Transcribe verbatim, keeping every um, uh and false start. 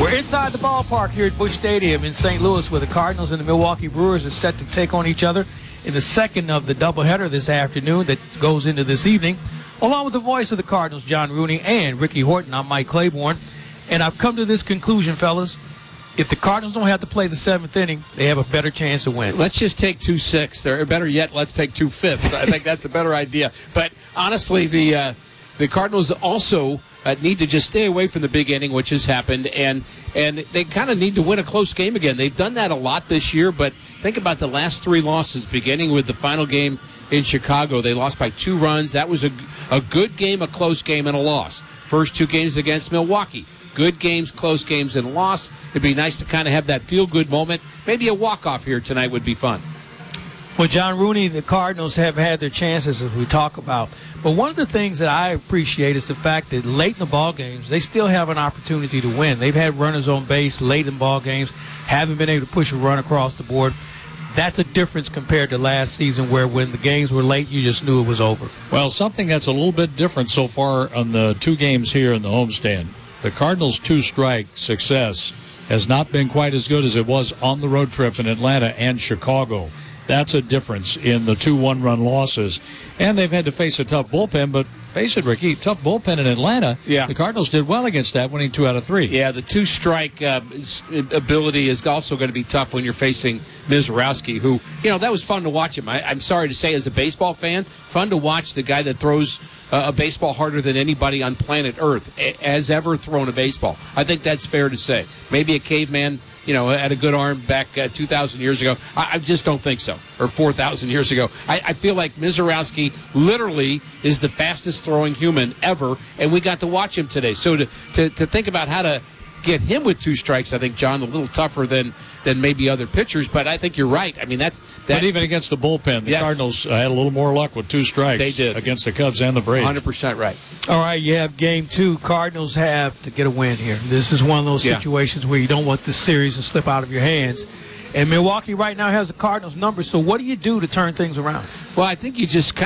We're inside the ballpark here at Busch Stadium in Saint Louis, where the Cardinals and the Milwaukee Brewers are set to take on each other in the second of the doubleheader this afternoon that goes into this evening. Along with the voice of the Cardinals, John Rooney, and Ricky Horton, I'm Mike Claiborne. And I've come to this conclusion, fellas. If the Cardinals don't have to play the seventh inning, they have a better chance to win. Let's just take two sixths. Or better yet, let's take two fifths. I think that's a better idea. But honestly, the uh, the Cardinals also uh, need to just stay away from the big inning, which has happened, and and they kind of need to win a close game again. They've done that a lot this year, but think about the last three losses, beginning with the final game in Chicago. They lost by two runs. That was a, a good game, a close game, and a loss. First two games against Milwaukee. Good games, close games, and loss. It'd be nice to kind of have that feel-good moment. Maybe a walk-off here tonight would be fun. Well, John Rooney, the Cardinals have had their chances, as we talk about. But one of the things that I appreciate is the fact that late in the ball games, they still have an opportunity to win. They've had runners on base late in ball games, haven't been able to push a run across the board. That's a difference compared to last season, where when the games were late, you just knew it was over. Well, something that's a little bit different so far on the two games here in the homestand. The Cardinals' two-strike success has not been quite as good as it was on the road trip in Atlanta and Chicago. That's a difference in the two one-run losses. And they've had to face a tough bullpen, but face it, Ricky, tough bullpen in Atlanta. Yeah. The Cardinals did well against that, winning two out of three. Yeah, the two-strike uh, ability is also going to be tough when you're facing Mizorowski, who, you know, that was fun to watch him. I, I'm sorry to say, as a baseball fan, fun to watch the guy that throws uh, a baseball harder than anybody on planet Earth has ever thrown a baseball. I think that's fair to say. Maybe a caveman, you know, had a good arm back uh, two thousand years ago. I, I just don't think so. Or four thousand years ago. I, I feel like Mizorowski literally is the fastest throwing human ever, and we got to watch him today. So to, to, to think about how to get him with two strikes, I think, John, a little tougher than than maybe other pitchers, but I think you're right. I mean, that's that. But even against the bullpen, the yes. Cardinals uh, had a little more luck with two strikes. They did. Against the Cubs and the Braves. one hundred percent right. All right, you have game two. Cardinals have to get a win here. This is one of those Yeah. situations where you don't want this series to slip out of your hands. And Milwaukee right now has the Cardinals' number, so what do you do to turn things around? Well, I think you just kind